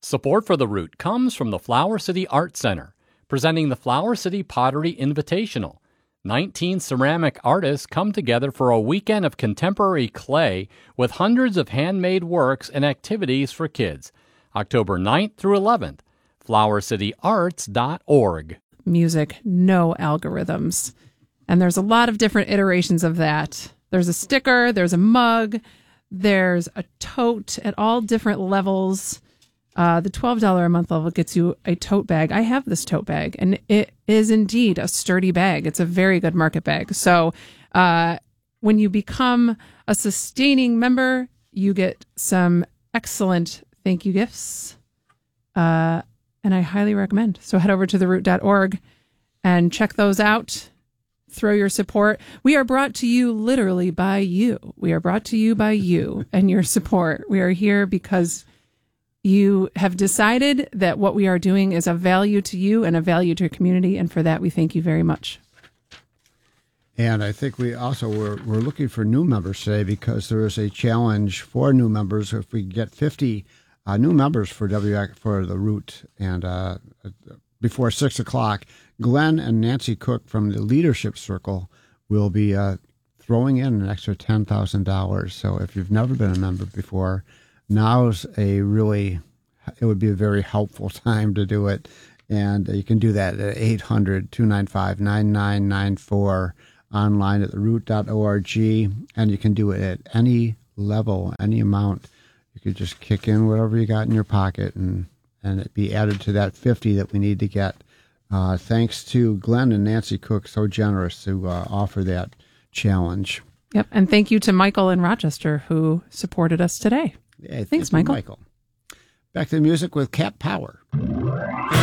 Support for The Root comes from the Flower City Art Center, presenting the Flower City Pottery Invitational. 19 ceramic artists come together for a weekend of contemporary clay with hundreds of handmade works and activities for kids. October 9th through 11th, flowercityarts.org. Music, no algorithms. And there's a lot of different iterations of that. There's a sticker, there's a mug, there's a tote at all different levels. The $12 a month level gets you a tote bag. I have this tote bag, and it is indeed a sturdy bag. It's a very good market bag. So when you become a sustaining member, you get some excellent thank you gifts. And I highly recommend. So head over to theroot.org and check those out. Throw your support. We are brought to you literally by you. We are brought to you by you and your support. We are here because you have decided that what we are doing is of value to you and a value to your community, and for that we thank you very much. And I think we also we're looking for new members today because there is a challenge for new members. If we get 50 new members for the Root, and before 6 o'clock, Glenn and Nancy Cook from the Leadership Circle will be throwing in an extra $10,000. So if you've never been a member before, now's it would be a very helpful time to do it. And you can do that at 800-295-9994 online at theroot.org. And you can do it at any level, any amount. You could just kick in whatever you got in your pocket and it be added to that 50 that we need to get. Thanks to Glenn and Nancy Cook, so generous to offer that challenge. Yep. And thank you to Michael in Rochester who supported us today. Yeah, thanks, Michael. Back to the music with Cat Power.